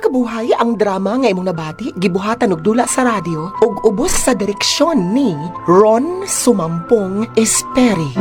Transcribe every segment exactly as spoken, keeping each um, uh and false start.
Kabuhay ang drama nga imong nabati, gibuhatan og dula sa radyo ug ubos sa direksyon ni Ron Sumampong Esperi.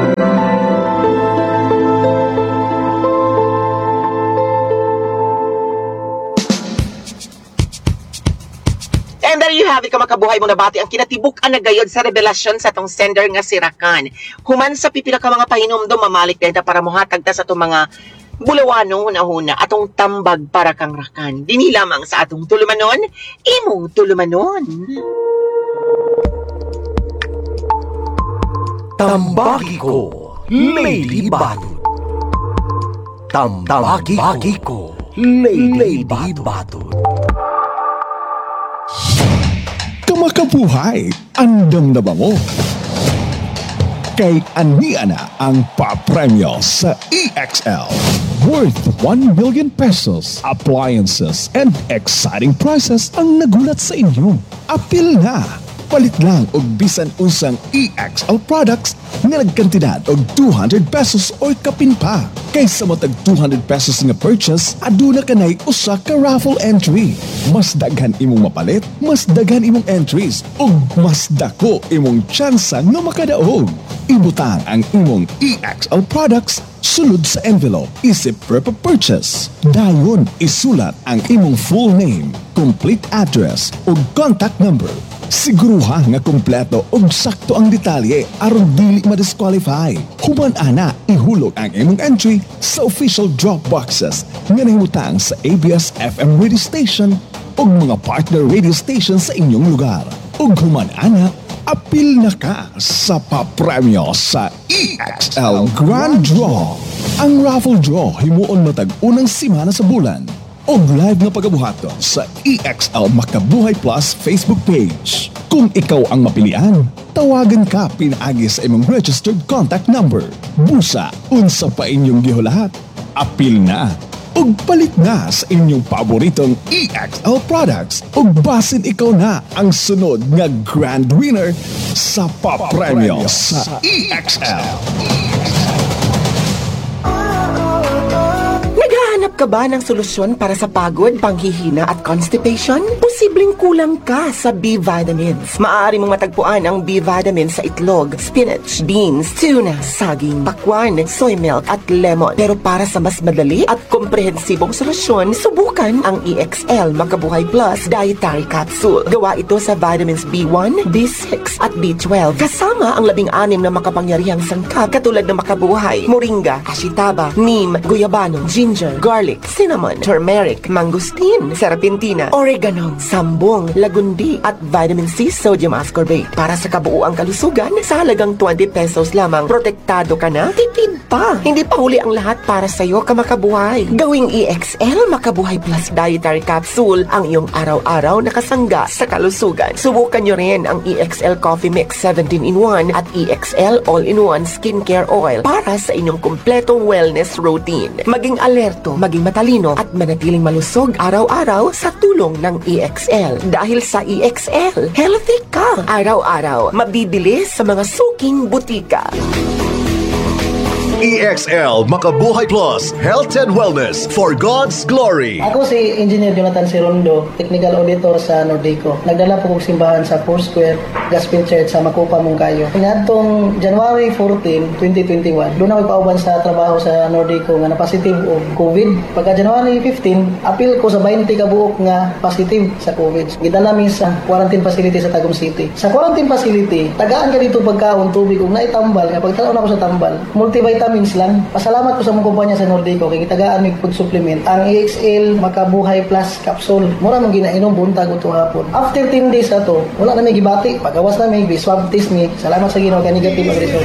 And there you have it, kamakabuhay mo nabati ang kinatibuk-an na gayod sa revelasyon sa tong sender nga si Rakan. Human sa pipila ka mga pahinomdom mamalik dahil para muhatag ta sa itong mga bulawano huna-huna atong tambag para kang Rakan. Dini lamang sa atong tulumanon, imong tulumanon. Tambagi ko, Lady Batot. Tambagi ko, Lady Batot. Kamakabuhay, andam na ba mo? Kay ania na ang papremyo sa E X L. Worth one million pesos, appliances, and exciting prizes ang nagulat sa inyo. Apil na! Palit lang og bisan unsang E X L products nga nagkantidad og two hundred pesos or kapin pa. Kaysa mo tag two hundred pesos nga purchase, aduna kanay usa ka raffle entry. Mas daghan imong mapalit, mas daghan imong entries, ug mas dako imong tsansa nga makadaog. Ibutang ang imong E X L products sulod sa envelope isip per purchase. Dayon isulat ang imong full name, complete address ug contact number. Siguruha nga kompleto ug sakto ang detalye aron dili ma-disqualify. Human ana ihulog ang imong entry sa official drop boxes nga nahimutang sa A B S F M radio station ug mga partner radio station sa inyong lugar. Ug human ana apil na ka sa papremyo sa E X L Grand Draw. Ang raffle draw himuon matag unang simana sa bulan. O live na pagabuhaton sa E X L Makabuhay Plus Facebook page. Kung ikaw ang mapilian, tawagan ka pinaagi sa imong registered contact number. Busa, unsa pa inyong gihulahat. Apil na, ug palit na sa inyong paboritong E X L products. Ug basin ikaw na ang sunod nga grand winner sa papremyo sa E X L. Naghahanap ka ba ng solusyon para sa pagod, panghihina at constipation? Posibleng kulang ka sa B-vitamins. Maaari mong matagpuan ang B-vitamins sa itlog, spinach, beans, tuna, saging, pakwan, soy milk at lemon. Pero para sa mas madali at komprehensibong solusyon, subukan ang E X L Makabuhay Plus Dietary Capsule. Gawa ito sa vitamins B one, B six at B twelve. Kasama ang labing anim na makapangyarihang sangkap katulad ng makabuhay, moringa, ashitaba, neem, guyabano, ginger, garlic, cinnamon, turmeric, mangosteen, serpentina, oregano, sambong, lagundi, at vitamin C sodium ascorbate. Para sa kabuuang kalusugan, sa halagang twenty pesos lamang, protektado ka na, tipid pa. Hindi pa huli ang lahat para sa'yo, kamakabuhay. Gawing E X L Makabuhay Plus Dietary Capsule ang iyong araw-araw na kasangga sa kalusugan. Subukan nyo rin ang E X L Coffee Mix seventeen in one at E X L All-in-One Skincare Oil para sa inyong kumpletong wellness routine. Maging alerto, maging matalino at manatiling malusog araw-araw sa tulong ng E X L. Dahil sa E X L, healthy ka araw-araw. Mabibili sa mga suking butika. E X L Makabuhay Plus Health and Wellness for God's Glory. Ako si Engineer Jonathan Sirondo, Technical Auditor sa Nordico. Nagdala po kong simbahan sa Foursquare Gospel Church sa Makupa, Mungkayo. Inadtong January fourteen, twenty twenty-one, doon ako pauban sa trabaho sa Nordico nga na positive o COVID. Pagka January fifteen, apil ko sa twenty ka buok nga positive sa COVID. Gidala mi sa quarantine facility sa Tagum City. Sa quarantine facility, tagaan ka dito pagkaon tubig ug naitambal nga pagtanaw na ko sa tambal. Multivitamins lang. Pasalamat ko sa mga kumpanya sa Nordico kay gitagaan mig food supplement. Ang E X L Makabuhay Plus Capsule. Mura mong ginainom buntag uto hapon. After ten days ato, wala na may gibati. Pagawas na may swab test ni. Salamat sa Ginoo kay negative ang result.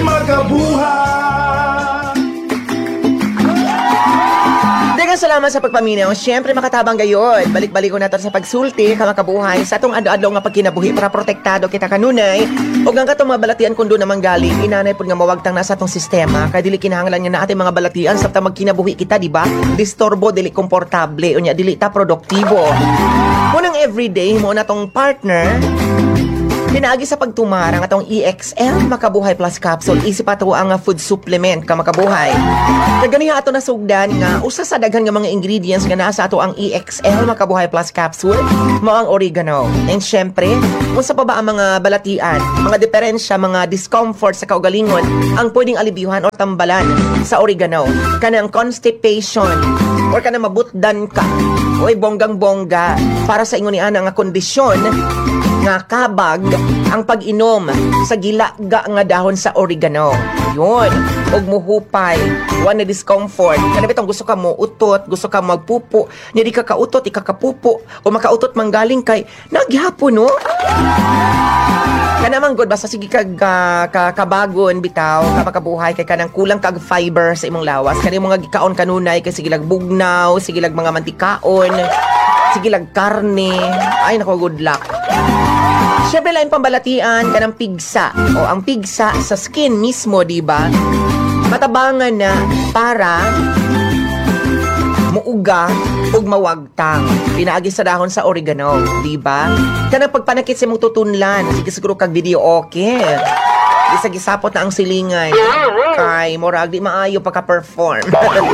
Daghang salamat sa pagpaminaw. Siyempre makatabang gayon. Balik-balik ko nato sa pagsulti, kamakabuhay sa atong adlaw nga pagkinabuhi para protektado kita kanunay. Ug ang katong mga balatian kun do naman galing, inanay pud nga mawagtang nasa atong sistema kay dili kinahanglan nga na ating mga balatian sa magkinabuhi kita, di ba? Disturbo, dili komportable, unya dili ta produktibo. Munang everyday mo na tong partner Pinaagi sa pagtumarang atong E X L Makabuhay Plus Capsule. Isip ato ang uh, food supplement ka makabuhay. Kaganiha ato nasugdan nga usa sa daghan nga mga ingredients nga naa sa ato ang E X L Makabuhay Plus Capsule mao ang oregano. And syempre, unsa pa ba ang mga balatian, mga diferensya, mga discomfort sa kaugalingon ang pwedeng alibiyuhan o tambalan sa oregano? Kanang constipation or kanang mabutdan ka oy bonggang-bongga para sa ingon ni ana nga kondisyon nga kabag ang pag-inom sa gilaga nga dahon sa oregano. Yun. Og muhupay, one na discomfort. Kana bitong gusto ka mo utot, gusto ka magpupo, hindi ka kautot, ikakapupo, o makautot manggaling kay naghapon no? Kana man good basta sige kag uh, ka, kabagon bitaw, kapakabuhay kay kanang kulang kag fiber sa imong lawas. Kani mga gikaon kanunay kay sige lag bugnaw, sige lag mga mantikaon, sige lag karne. Ay nako, good luck. Siyempre lang pambalatian ka ng pigsa. O ang pigsa sa skin mismo, di ba? Matabangan na para muuga ug mawagtang. Pinaagi sa dahon sa oregano, di ba? Kanang pagpanakit sa imong tutunlan, sige siguro kag video okay. Isa gisapot na ang silingan. Kay morag di maayo pagka-perform.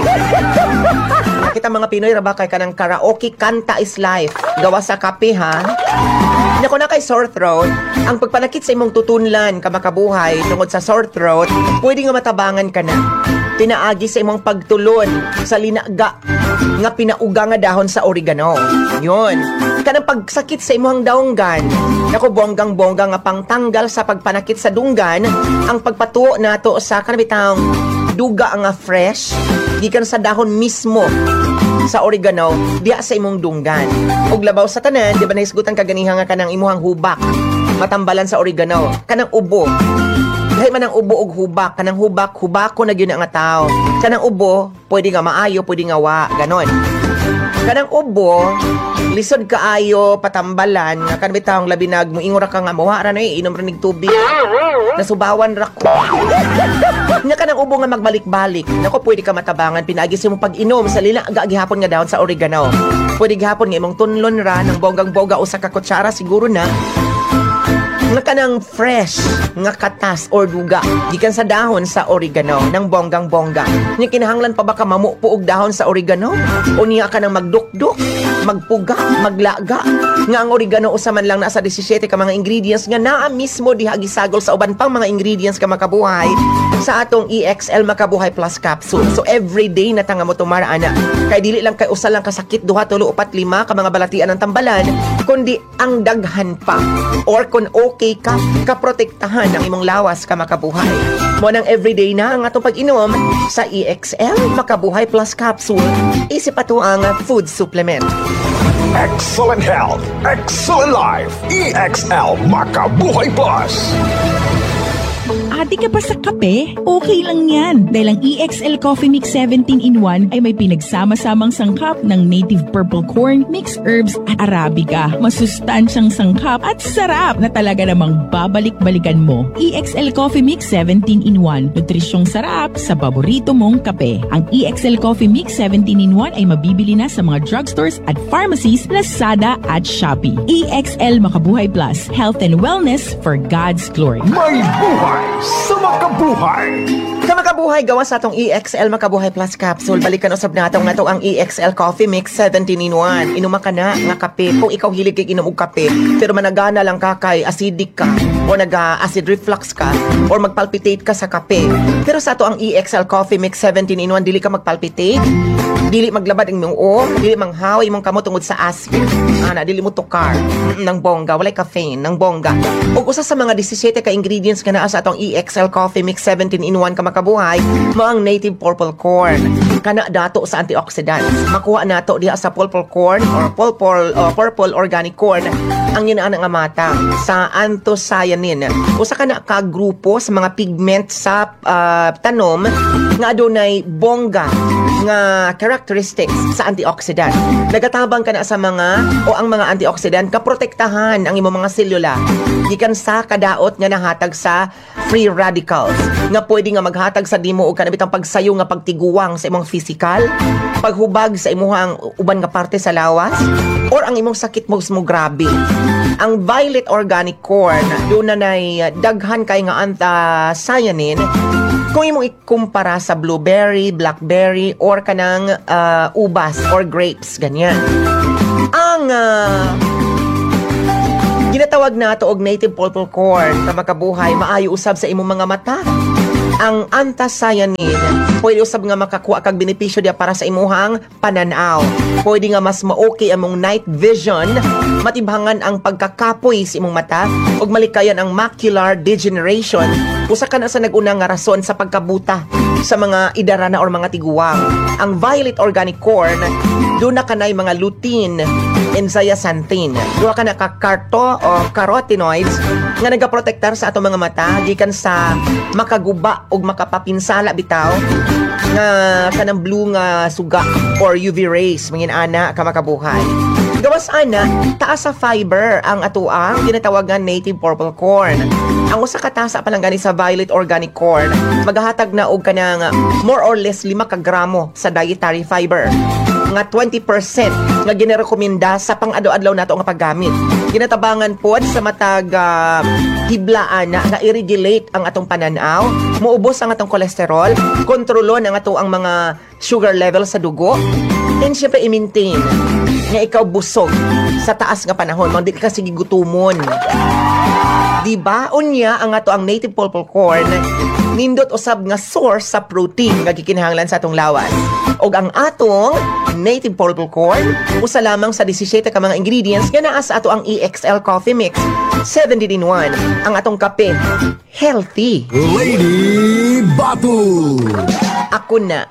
Kita mga Pinoy ra ba kay kanang karaoke kanta is life. Gawa sa kape ha. Nako na kay sore throat, ang pagpanakit sa imong tutunlan ka makabuhay tungod sa sore throat, pwede nga matabangan ka na. Pinaagi sa imong pagtulon sa linaga nga pinauga nga dahon sa oregano. Yun. Kanang pagsakit sa imong daunggan, nako bonggang-bongga nga pangtanggal sa pagpanakit sa dunggan, ang pagpatuo nato sa kanabitang duga nga fresh gikan sa dahon mismo sa oregano diya sa imong dunggan. Og labaw sa tanan, di ba nahisgutan kaganiha nga kanang imuhang hubak matambalan sa oregano, kanang ubo. Dahil man ang ubo og hubak, kanang hubak, hubako na gyud nga tao. Kanang ubo, pwede nga maayo, pwede nga wa, ganon. Kanang ubo, lisod kaayo, patambalan, nga kan bitawng labinag mo ingora ka nga mawa ra na eh, inom ra nig tubig. Nasubawan ra ko. Nga kanang ubo nga magbalik-balik, nako pwede ka matabangan pinaagi sa imong pag-inom sa lila aga gihapon nga dahon sa oregano. Pwede gihapon nga imong tunlon ra ng bonggang-bongga usa ka kutsara siguro na nga kanang fresh nga katas or duga gikan sa dahon sa oregano ng bonggang-bongga. Nya kinahanglan pa ba ka mamupo og dahon sa oregano o niya ka nang magdukduk, magpuga, maglaga nga ang oregano usa man lang naa sa seventeen ka mga ingredients nga naa mismo diha gisagol sa uban pang mga ingredients ka makabuhay sa atong E X L Makabuhay Plus Capsule. So everyday na tanga mo tumara ana kay dili lang kay usa lang kasakit duha tulo upat lima ka mga balatian ng tambalan kundi ang daghan pa or kun okay ka kaprotektahan ang imong lawas ka makabuhay. Mo nang everyday na ang atong pag-inom sa E X L Makabuhay Plus Capsule. Isip ato ang food supplement. Excellent health, excellent life. E X L Makabuhay Plus. Ate ka pa sa kape? Okay lang yan. Dahil ang E X L Coffee Mix seventeen in one ay may pinagsama-samang sangkap ng native purple corn, mixed herbs at arabica. Masustansyang sangkap at sarap na talaga namang babalik-balikan mo. E X L Coffee Mix seventeen in one. Nutrisyong sarap sa paborito mong kape. Ang E X L Coffee Mix seventeen in one ay mabibili na sa mga drugstores at pharmacies, Lazada at Shopee. E X L Makabuhay Plus. Health and wellness for God's glory. May buhay sa makabuhay. Sa makabuhay, gawa sa atong E X L Makabuhay Plus Capsule. Balikan usab natong nato ang E X L Coffee Mix seventeen in one. Inuma ka na nga kape. Kung ikaw hilig kay inom og kape, pero managana lang ka kay acidic ka o nag-acid reflux ka or magpalpitate ka sa kape. Pero sa ato ang E X L Coffee Mix seventeen in one, dili ka magpalpitate, dili maglabad ang imong o, dili manghaw imong kamot tungod sa acid. Ana, dili mo tukar ng bongga, walay caffeine ng bongga. Ug usa sa mga seventeen ka ingredients nga naa sa atong E X L Coffee Mix seventeen in one ka makabuhay mo ang native purple corn. Kana dato sa antioxidants. Makuha nato diha sa purple corn or purple uh, purple organic corn ang yunaan nga mata sa anthocyanin. Usa kana ka grupo sa mga pigment sa uh, tanom nga adunay bongga nga characteristics sa antioxidant. Nagatabang ka na sa mga o ang mga antioxidant kaprotektahan ang imong mga selula gikan sa kadaot nga nahatag sa free radicals nga pwede nga maghatag sa dimo og kanabitang pagsayo nga pagtiguwang sa imong physical, paghubag sa imong uban nga parte sa lawas, or ang imong sakit mo mo grabe. Ang Violet Organic Corn, doon na nay daghan kay nga anthocyanin kung imong ikumpara sa blueberry, blackberry, or kanang uh, ubas or grapes, ganyan. Ang uh, ginatawag na ito og native purple corn na makabuhay, maayo usab sa imong mga mata. Ang anthocyanin, pwede usab nga makakuha kag benepisyo diya para sa imuhang pananaw. Pwede nga mas ma-okay among night vision, matibhangan ang pagkakapoy sa imong mata, ug malikayan ang macular degeneration. Usa ka na sa nag-una nga rason sa pagkabuta sa mga idarana or mga tiguang. Ang Violet Organic Corn, doon na kanay mga lutein and zeaxanthin. Doon ka na ka-carto o carotenoids nga nagaprotektar sa atong mga mata gikan sa makaguba o makapapinsala bitaw nga kanang blue nga suga or U V rays mangin ana ka makabuhay. Gawas ana, taas sa fiber ang atuang ginatawagan native purple corn. Ang usa ka tasa pa lang gani sa Violet Organic Corn, magahatag na og kanang more or less lima ka gramo sa dietary fiber. Nga twenty percent nga ginerekomenda sa pang-adlaw-adlaw nato nga paggamit. Ginatabangan pod sa matag uh, hiblaan na nga i-regulate ang atong pananaw, muubos ang atong kolesterol, kontrolon ang ato ang mga sugar level sa dugo, and syempre i-maintain nga ikaw busog sa taas nga panahon, mga di ka sige gutumon. Diba? Unya ang ato ang native purple corn, nindot usab nga source sa protein nga gikinahanglan sa atong lawas. Og ang atong native purple corn, usa lamang sa seventeen ka mga ingredients nga naa sa ato ang E X L Coffee Mix. seventeen in one. Ang atong kape, healthy. Lady Batud. Ako na.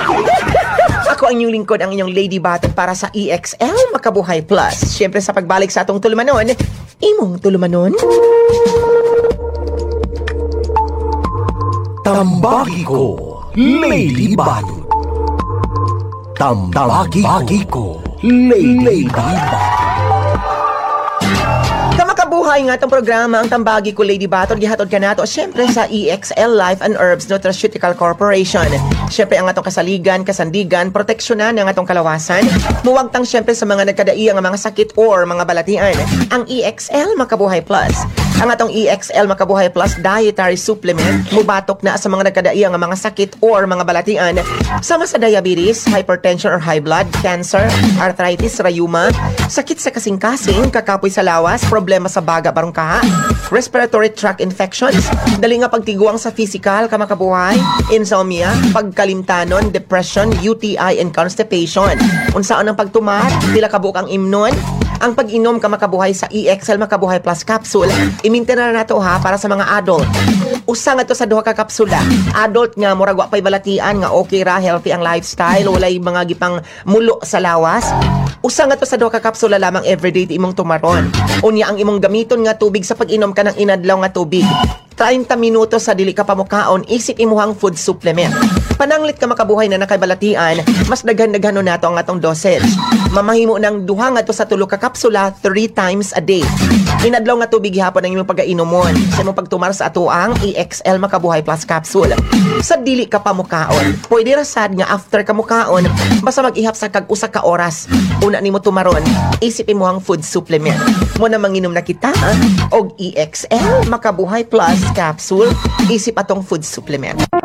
Ako ang inyong lingkod, ang inyong Lady Batud para sa E X L Makabuhay Plus. Siyempre sa pagbalik sa atong tulumanon, imong tulumanon. Tambaki ko, Lady Batud. Tambaki ko, Lady Batud. Kamakabuhay nga itong programa, ang Tambagi ko Lady Batud, gihatod ka nato siyempre sa E X L Life and Herbs Nutraceutical Corporation. Siyempre ang atong kasaligan, kasandigan, proteksyonan ang atong kalawasan, muwagtang siyempre sa mga nagkadaiya nga mga sakit or mga balatian. Ang E X L Makabuhay Plus. Ang atong E X L Makabuhay Plus Dietary Supplement, mubatok na sa mga nagkadaiya nga mga sakit or mga balatian, sama sa diabetes, hypertension or high blood, cancer, arthritis, rheuma, sakit sa kasing-kasing, kakapoy sa lawas, problema sa baga barong kaha, respiratory tract infections, dali nga pagtiguang sa physical, kamakabuhay, insomnia, pagkalimtanon, depression, U T I, and constipation. Unsaan ang pagtumar, tila kabuok ang imnon, ang pag-inom ka makabuhay sa E X L Makabuhay Plus Capsule, imintin na nato ha para sa mga adult. Usa nga to sa duha ka kapsula. Adult nga murag wa pay balatian nga okay ra, healthy ang lifestyle, walay mga gipang mulo sa lawas. Usa nga to sa duha ka kapsula lamang everyday ti imong tumaron. Unya ang imong gamiton nga tubig sa pag-inom ka ng inadlaw nga tubig. thirty minutos sa dili ka pamukaon, isip imuhang food supplement. Pananglit ka makabuhay na nakaibalatian, mas daghan-daghanon nato ang atong dosage. Mamahimo ng duha nga to sa tulo ka kapsula three times a day. Inadlaw nga tubig gihapon ang imong pag-ainomon sa imong pagtumar sa ato ang E X L Makabuhay Plus Capsule. Sa dili ka pamukaon, pwede ra sad nga after ka mukaon, basta mag-ihap sa kag usa ka oras. Una nimo tumaron, isip imuhang food supplement. Mo na manginom na kita og E X L Makabuhay Plus Capsule, isip atong food supplement.